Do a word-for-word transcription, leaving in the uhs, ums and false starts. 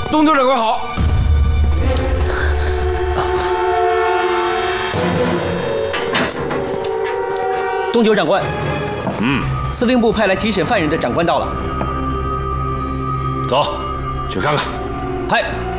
东九长官好。 东九长官， 嗯， 司令部派来提审犯人的长官到了。 走，去看看。 嗨。